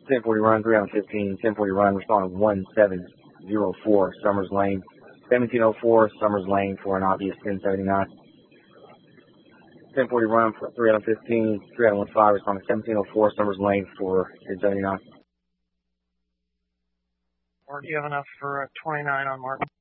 1040 run, 3 on 15, 1040 run, responding 1704 Summers Lane, 1704 Summers Lane for an obvious 1079. 1040 run for 3 out of 15, 3 out of 15, responding 1704 Summers Lane for 1079. Or do you have enough for 29 on mark?